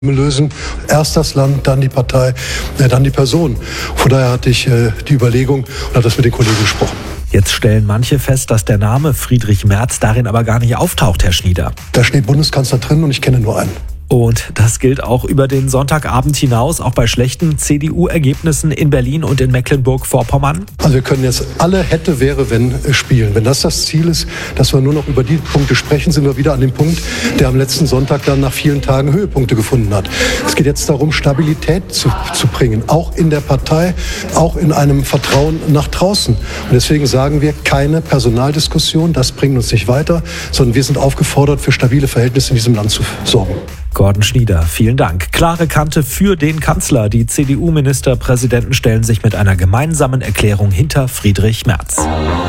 lösen. Erst das Land, dann die Partei, dann die Person. Von daher hatte ich die Überlegung und habe das mit den Kollegen gesprochen. Jetzt stellen manche fest, dass der Name Friedrich Merz darin aber gar nicht auftaucht, Herr Schnieder. Da steht Bundeskanzler drin und ich kenne nur einen. Und das gilt auch über den Sonntagabend hinaus, auch bei schlechten CDU-Ergebnissen in Berlin und in Mecklenburg-Vorpommern? Also wir können jetzt alle hätte, wäre, wenn spielen. Wenn das Ziel ist, dass wir nur noch über die Punkte sprechen, sind wir wieder an dem Punkt, der am letzten Sonntag dann nach vielen Tagen Höhepunkte gefunden hat. Es geht jetzt darum, Stabilität zu bringen, auch in der Partei, auch in einem Vertrauen nach draußen. Und deswegen sagen wir, keine Personaldiskussion, das bringt uns nicht weiter, sondern wir sind aufgefordert, für stabile Verhältnisse in diesem Land zu sorgen. Gordon Schnieder, vielen Dank. Klare Kante für den Kanzler. Die CDU-Ministerpräsidenten stellen sich mit einer gemeinsamen Erklärung hinter Friedrich Merz.